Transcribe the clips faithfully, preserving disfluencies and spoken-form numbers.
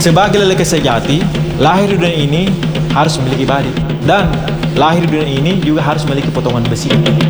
Sebagai lelaki sejati, lahir di dunia ini harus memiliki badik, dan lahir di dunia ini juga harus memiliki potongan besi.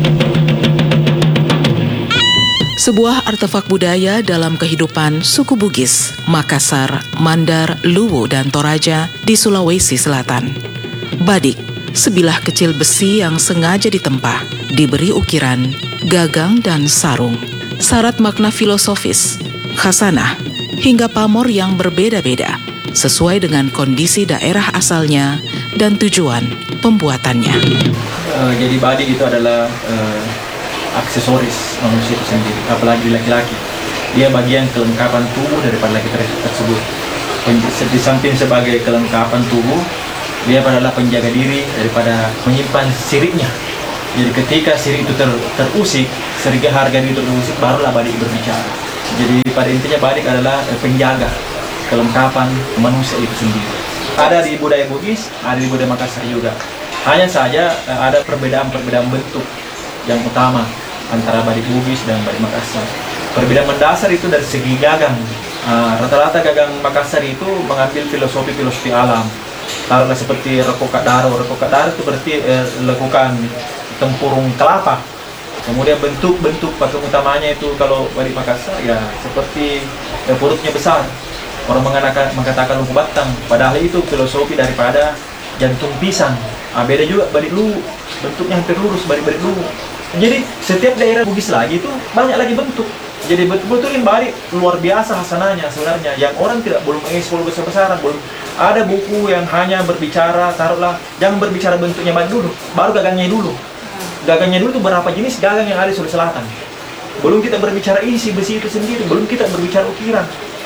Sebuah artefak budaya dalam kehidupan suku Bugis, Makassar, Mandar, Luwu, dan Toraja di Sulawesi Selatan. Badik, sebilah kecil besi yang sengaja ditempa, diberi ukiran, gagang, dan sarung. Syarat makna filosofis, khasanah, hingga pamor yang berbeda-beda, sesuai dengan kondisi daerah asalnya dan tujuan pembuatannya. Uh, jadi badik itu adalah uh, aksesoris manusia itu sendiri, apalagi laki-laki. Dia bagian kelengkapan tubuh daripada laki tersebut. Di samping sebagai kelengkapan tubuh, dia adalah penjaga diri daripada menyimpan siriknya. Jadi ketika sirih itu ter, terusik, sehingga harga diri itu terusik, barulah badik berbicara. Jadi pada intinya badik adalah eh, penjaga kelengkapan manusia itu sendiri. Ada di budaya Bugis, ada di budaya Makassar juga. Hanya saja eh, ada perbedaan-perbedaan bentuk yang utama antara badik Bugis dan badik Makassar. Perbedaan mendasar itu dari segi gagang. Uh, rata-rata gagang Makassar itu mengambil filosofi-filosofi alam. Taruhlah seperti rekok kadaro. Rekok kadaro itu berarti eh, lekukan tempurung kelapa. Kemudian bentuk-bentuk pakem utamanya itu kalau badik Makassar ya seperti eh, perutnya besar. Orang mengatakan, mengatakan lumpu batang. Padahal itu filosofi daripada jantung pisang. Ah, beda juga badik Luwu, bentuknya hampir lurus badik-badik Luwu. Jadi setiap daerah Bugis lagi itu banyak lagi bentuk. Jadi betul-betul ini badik luar biasa hasanahnya sebenarnya. Yang orang tidak belum ekspor besar-besaran, belum ada buku yang hanya berbicara, taruhlah jangan berbicara bentuknya badik dulu, baru gagangnya dulu. Gagangnya dulu itu berapa jenis gagang yang ada di Sulawesi Selatan. Belum kita berbicara isi besi itu sendiri, belum kita berbicara ukiran.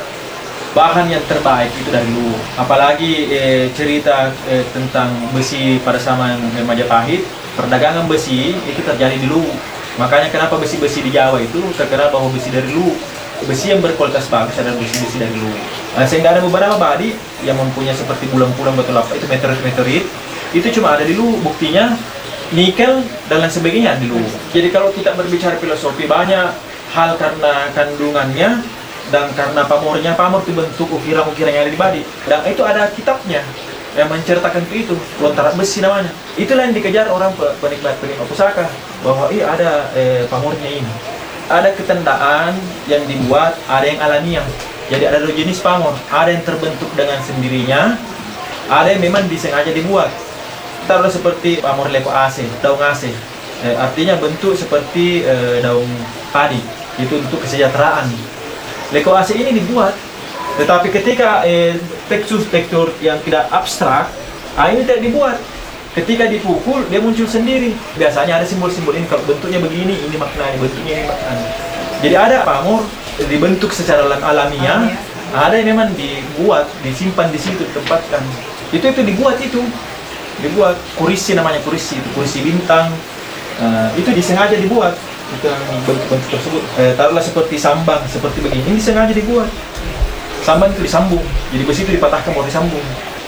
Bahan yang terbaik itu dari Luwu. Apalagi eh, cerita eh, tentang besi pada zaman eh, Majapahit, perdagangan besi itu terjadi di Luwu. Makanya kenapa besi-besi di Jawa itu terkenal bahwa besi dari Luwu. Besi yang berkualitas bagus adalah besi-besi dari Luwu. Nah, sehingga ada beberapa badik yang mempunyai seperti bulan-bulan batu lapa itu meteorit-meteorit, itu cuma ada di Luwu. Buktinya nikel dan lain sebagainya di Luwu. Jadi kalau kita berbicara filosofi, banyak hal karena kandungannya dan karena pamornya. Pamor itu bentuk ukiran-ukiran yang ada di badik, dan itu ada kitabnya yang menceritakan itu, lontaran besi namanya. Itulah yang dikejar orang penikmat-penikmat pusaka, bahwa iya ada eh, pamornya ini. Ada ketandaan yang dibuat, ada yang alamiah. Jadi ada dua jenis pamor, ada yang terbentuk dengan sendirinya, ada yang memang disengaja dibuat. Taruhlah seperti pamor leko A C, daun A C. Eh, artinya bentuk seperti eh, daun padi, itu untuk kesejahteraan. Leko A C ini dibuat, tetapi ketika eh, tekstur-tekstur yang tidak abstrak, ah, ini tidak dibuat. Ketika dipukul, dia muncul sendiri. Biasanya ada simbol-simbol ini, kalau bentuknya begini, ini maknanya, bentuknya ini maknanya. Jadi ada pamor dibentuk secara alamiah, ada yang memang dibuat, disimpan di situ, ditempatkan. Itu itu dibuat itu, dibuat kurisi namanya, kurisi itu, kurisi bintang. Uh, itu disengaja dibuat. Itu bentuk-bentuk tersebut. Eh, taruhlah seperti sambang, seperti begini, ini disengaja dibuat. Sambang itu disambung, jadi besi itu dipatahkan mau disambung.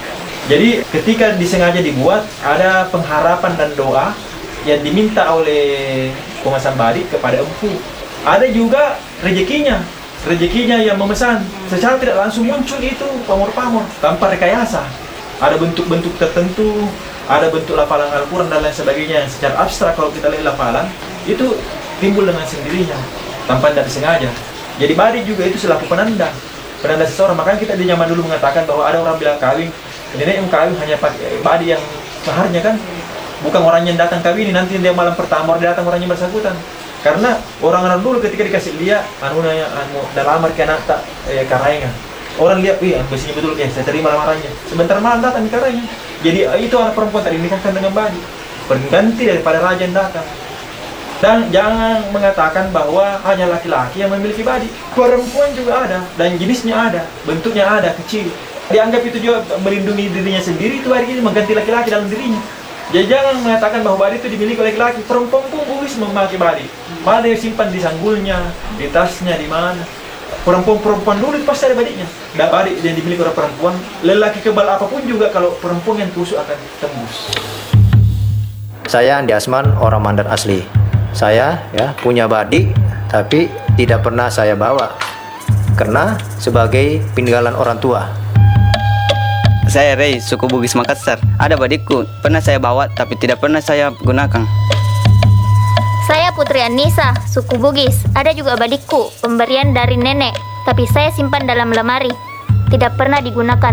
Jadi ketika disengaja dibuat, ada pengharapan dan doa yang diminta oleh pengasal badik kepada empu. Ada juga rezekinya, rezekinya yang memesan. Secara tidak langsung muncul itu pamor-pamor tanpa rekayasa. Ada bentuk-bentuk tertentu, ada bentuk lafalan Al-Quran dan lain sebagainya. Secara abstrak kalau kita lihat lafalan, itu timbul dengan sendirinya, tanpa tidak disengaja. Jadi badik juga itu selaku penanda, penanda seseorang. Makanya kita di zaman dulu mengatakan bahwa ada orang bilang kawin, nenek yang kawin hanya pakai badik yang seharnya kan, bukan orang yang datang kawin, nanti dia malam pertama dia datang orang yang bersangkutan. Karena orang-orang dulu ketika dikasih dia, anu nanya, anu dalam amar kena tak eh, karaengan. Orang lihat, iya besinya betul, ya saya terima lamarannya. Sebentar malam datang di karanya. Jadi itu anak perempuan tadi nikahkan dengan badik, berganti daripada raja yang datang. Dan jangan mengatakan bahwa hanya laki-laki yang memiliki badik. Perempuan juga ada, dan jenisnya ada, bentuknya ada, kecil. Dianggap itu juga melindungi dirinya sendiri, itu hari ini mengganti laki-laki dalam dirinya. Jadi jangan mengatakan bahwa badik itu dimiliki oleh laki-laki. Perempuan pun boleh memakai badik. Mana yang simpan di sanggulnya, di tasnya, di mana. Perempuan-perempuan dulu pasti ada badiknya. Dan badik yang dimiliki oleh perempuan, lelaki kebal apapun juga kalau perempuan yang tusuk akan tembus. Saya Andi Asman, orang Mandar asli. Saya ya punya badik, tapi tidak pernah saya bawa karena sebagai peninggalan orang tua. Saya Rey, suku Bugis Makassar. Ada badikku, pernah saya bawa tapi tidak pernah saya gunakan. Saya Putri Anissa, suku Bugis. Ada juga badikku, pemberian dari nenek, tapi saya simpan dalam lemari. Tidak pernah digunakan.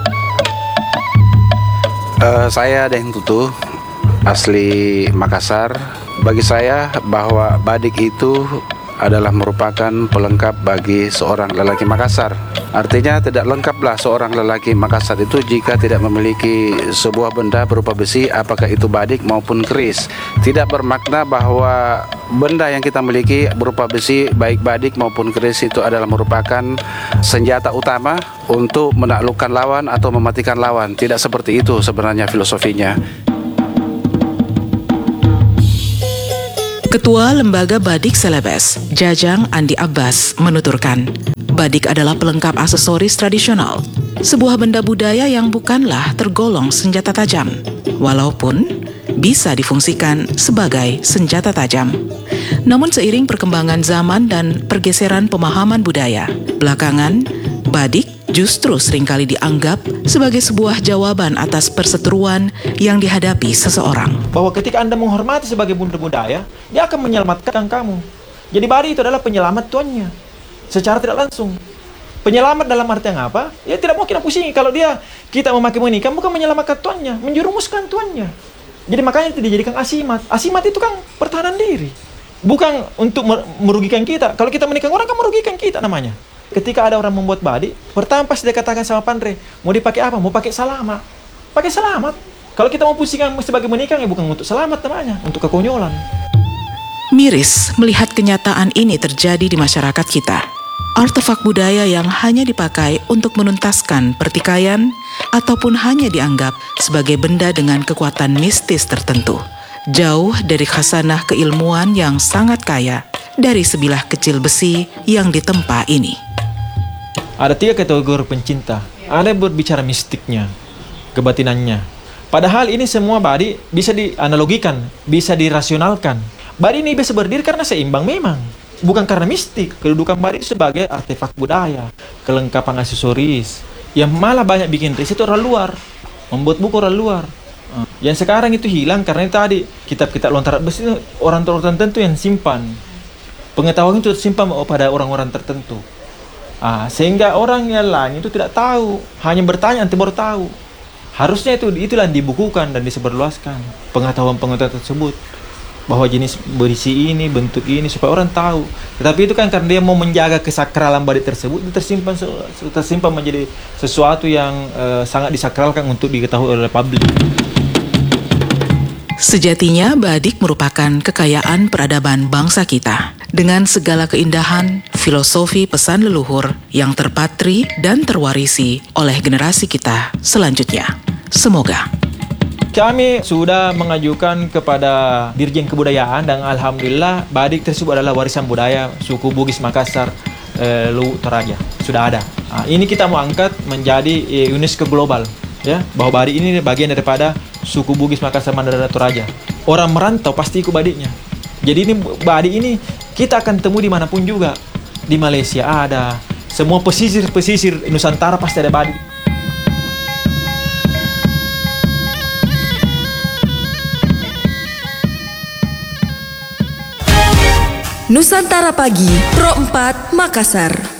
Uh, saya Deng Tutu, asli Makassar. Bagi saya bahwa badik itu adalah merupakan pelengkap bagi seorang lelaki Makassar. Artinya tidak lengkaplah seorang lelaki Makassar itu jika tidak memiliki sebuah benda berupa besi, apakah itu badik maupun keris. Tidak bermakna bahwa benda yang kita miliki berupa besi, baik badik maupun keris, itu adalah merupakan senjata utama untuk menaklukkan lawan atau mematikan lawan. Tidak seperti itu sebenarnya filosofinya. Ketua Lembaga Badik Celebes, Jajang Andi Abbas, menuturkan, badik adalah pelengkap aksesoris tradisional, sebuah benda budaya yang bukanlah tergolong senjata tajam, walaupun bisa difungsikan sebagai senjata tajam. Namun seiring perkembangan zaman dan pergeseran pemahaman budaya, belakangan, badik justru seringkali dianggap sebagai sebuah jawaban atas perseteruan yang dihadapi seseorang. Bahwa ketika Anda menghormati sebagai bunda budaya, dia akan menyelamatkan kamu. Jadi badik itu adalah penyelamat tuannya, secara tidak langsung. Penyelamat dalam arti yang apa? Ya tidak mau kita pusingi. Kalau dia, kita memakai menikah, bukan menyelamatkan tuannya, menjerumuskan tuannya. Jadi makanya itu dijadikan asimat. Asimat itu kan pertahanan diri, bukan untuk merugikan kita. Kalau kita menikah orang kan merugikan kita namanya. Ketika ada orang membuat badik, pertama pasti dia katakan sama Pandre, mau dipakai apa? Mau pakai selamat. Pakai selamat. Kalau kita mau pusingkan sebagai menikah, ya bukan untuk selamat namanya, untuk kekonyolan. Miris melihat kenyataan ini terjadi di masyarakat kita. Artefak budaya yang hanya dipakai untuk menuntaskan pertikaian ataupun hanya dianggap sebagai benda dengan kekuatan mistis tertentu. Jauh dari khasanah keilmuan yang sangat kaya dari sebilah kecil besi yang ditempa ini. Ada tiga kategori pencinta. Ada yang berbicara mistiknya, kebatinannya. Padahal ini semua badik bisa dianalogikan, bisa dirasionalkan. Badik ini bisa berdiri karena seimbang memang. Bukan karena mistik. Kedudukan badik sebagai artefak budaya, kelengkapan aksesoris. Yang malah banyak bikin riset itu orang luar, membuat buku orang luar. Yang sekarang itu hilang karena tadi kitab-kitab lontar besi itu orang-orang tertentu yang simpan. Pengetahuan itu tersimpan pada orang-orang tertentu. Ah, sehingga orang yang lain itu tidak tahu, hanya bertanya nanti baru tahu. Harusnya itu itulah yang dibukukan dan disebarluaskan pengetahuan-pengetahuan tersebut, bahwa jenis berisi ini, bentuk ini, supaya orang tahu. Tetapi itu kan karena dia mau menjaga kesakralan badik tersebut, itu tersimpan tersimpan menjadi sesuatu yang uh, sangat disakralkan untuk diketahui oleh publik. Sejatinya badik merupakan kekayaan peradaban bangsa kita, dengan segala keindahan, filosofi pesan leluhur yang terpatri dan terwarisi oleh generasi kita selanjutnya. Semoga. Kami sudah mengajukan kepada Dirjen Kebudayaan dan alhamdulillah badik tersebut adalah warisan budaya suku Bugis Makassar, eh, Luwu Toraja. Sudah ada. Nah, ini kita mau angkat menjadi eh, UNESCO Global, ya, bahwa badik ini bagian daripada suku Bugis Makassar, Mandar dan Toraja. Orang merantau pasti ikut badiknya. Jadi ini badik ini kita akan temu dimanapun juga. Di Malaysia ada, semua pesisir-pesisir Nusantara pasti ada badik. Nusantara Pagi, Pro empat, Makassar.